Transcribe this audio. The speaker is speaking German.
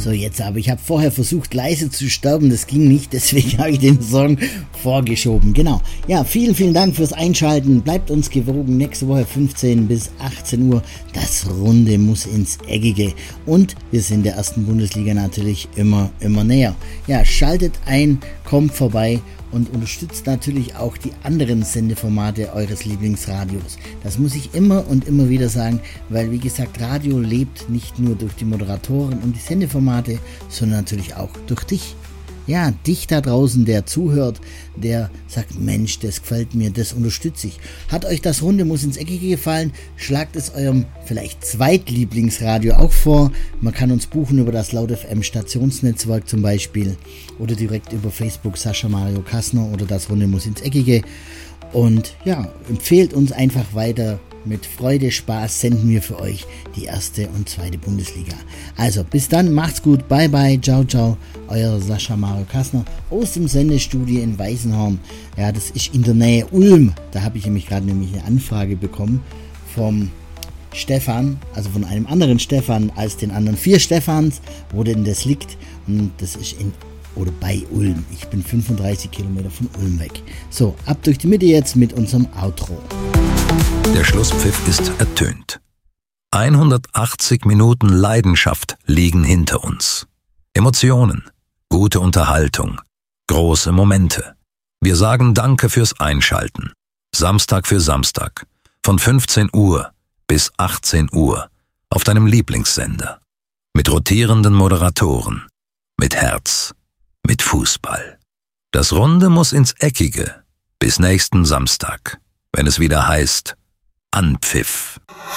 So, jetzt aber, ich habe vorher versucht leise zu sterben, das ging nicht, deswegen habe ich den Song vorgeschoben. Genau, ja, vielen Dank fürs Einschalten, bleibt uns gewogen, nächste Woche 15 bis 18 Uhr, das Runde muss ins Eckige und wir sind der ersten Bundesliga natürlich immer näher. Ja, schaltet ein, kommt vorbei und unterstützt natürlich auch die anderen Sendeformate eures Lieblingsradios. Das muss ich immer und immer wieder sagen, weil wie gesagt, Radio lebt nicht nur durch die Moderatoren und die Sendeformate, sondern natürlich auch durch dich. Ja, dich da draußen, der zuhört, der sagt, Mensch, das gefällt mir, das unterstütze ich. Hat euch das Runde muss ins Eckige gefallen? Schlagt es eurem vielleicht Zweitlieblingsradio auch vor. Man kann uns buchen über das Laut FM Stationsnetzwerk zum Beispiel oder direkt über Facebook Sascha Mario Kassner oder das Runde muss ins Eckige. Und ja, empfehlt uns einfach weiter. Mit Freude, Spaß senden wir für euch die erste und zweite Bundesliga. Also bis dann, macht's gut, bye bye, ciao, euer Sascha Mario Kassner aus dem Sendestudio in Weißenhorn. Ja, das ist in der Nähe Ulm. Da habe ich gerade eine Anfrage bekommen vom Stefan, also von einem anderen Stefan als den anderen 4 Stefans, wo denn das liegt. Und das ist bei Ulm. Ich bin 35 Kilometer von Ulm weg. So, ab durch die Mitte jetzt mit unserem Outro. Der Schlusspfiff ist ertönt. 180 Minuten Leidenschaft liegen hinter uns. Emotionen, gute Unterhaltung, große Momente. Wir sagen Danke fürs Einschalten. Samstag für Samstag, von 15 Uhr bis 18 Uhr auf deinem Lieblingssender. Mit rotierenden Moderatoren, mit Herz, mit Fußball. Das Runde muss ins Eckige. Bis nächsten Samstag, wenn es wieder heißt Anpfiff.